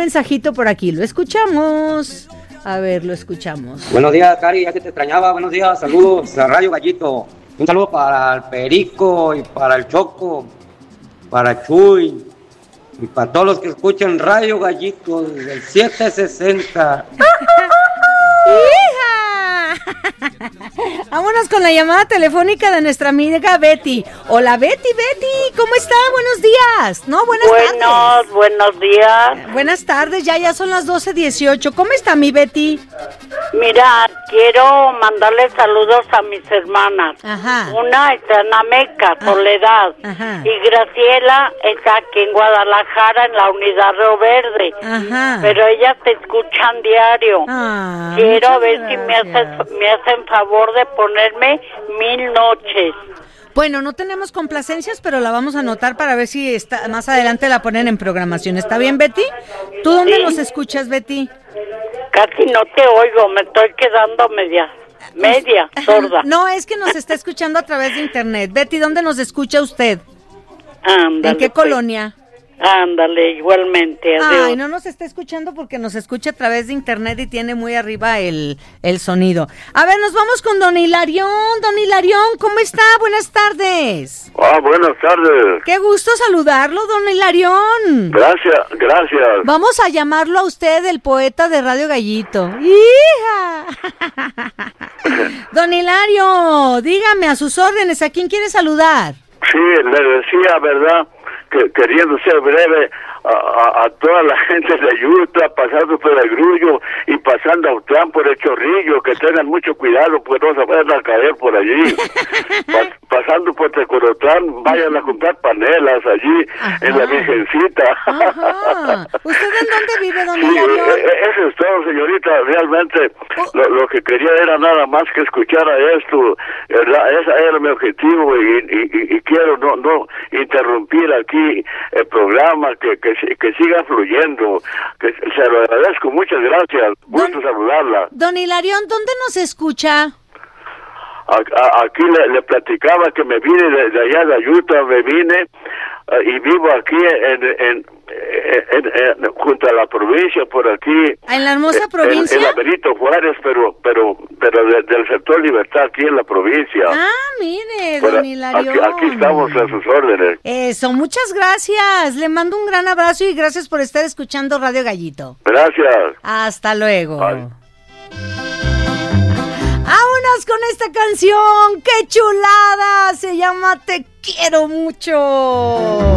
mensajito por aquí. Lo escuchamos. A ver, lo escuchamos. Buenos días, Cari, ya que te extrañaba. Buenos días, saludos a Radio Gallito. Un saludo para el Perico y para el Choco, para Chuy y para todos los que escuchan Radio Gallito del 760. ¡Hija! Vámonos con la llamada telefónica de nuestra amiga Betty. Hola, Betty, ¿cómo está? Buenos días. No, buenas tardes. Buenos días. Buenas tardes, ya son las 12:18. ¿Cómo está mi Betty? Mira, quiero mandarle saludos a mis hermanas. Ajá. Una está en Ameca, Soledad. Ajá. Y Graciela está aquí en Guadalajara, en la Unidad Río Verde. Ajá. Pero ellas te escuchan diario. Ah, quiero ver gracias. si me hacen favor de ponerme 1000 noches. Bueno, no tenemos complacencias, pero la vamos a anotar para ver si más adelante la ponen en programación. ¿Está bien, Betty? ¿Tú dónde nos escuchas, Betty? Casi no te oigo, me estoy quedando media sorda. No, es que nos está escuchando a través de internet. Betty, ¿dónde nos escucha usted? Ándale, ¿En qué colonia? Ándale, igualmente, adiós. Ay, no nos está escuchando porque nos escucha a través de internet y tiene muy arriba el sonido. A ver, nos vamos con Don Hilarión. Don Hilarión, ¿cómo está? Buenas tardes. Buenas tardes. Qué gusto saludarlo, Don Hilarión. Gracias. Vamos a llamarlo a usted el poeta de Radio Gallito. ¡Hija! Don Hilario, dígame a sus órdenes, ¿a quién quiere saludar? Sí, le decía, ¿verdad? Que queriendo ser breve, a toda la gente de Utah, pasando por el Grullo y pasando a Utlán por el Chorrillo, que tengan mucho cuidado, pues no se vayan a caer por allí. Pasando por Tecorotlán, vayan a comprar panelas allí. Ajá. En la Virgencita. Ajá. ¿Usted en dónde vive, Don Hilario? Eso es todo, señorita. Realmente lo que quería era nada más que escuchar a esto. Ese era mi objetivo y quiero no interrumpir aquí el programa, que siga fluyendo, que se lo agradezco, muchas gracias, gusto saludarla. Don Hilarión, ¿dónde nos escucha? Aquí le platicaba que me vine de allá de Utah, me vine y vivo aquí junto a la provincia, por aquí. ¿En la hermosa provincia? En la Benito Juárez, pero del sector Libertad, aquí en la provincia. Ah, mire, Don Hilarión. Aquí estamos a sus órdenes. Eso, muchas gracias. Le mando un gran abrazo y gracias por estar escuchando Radio Gallito. Gracias. Hasta luego. Bye. ¡Vámonos con esta canción! ¡Qué chulada! Se llama Te Quiero Mucho.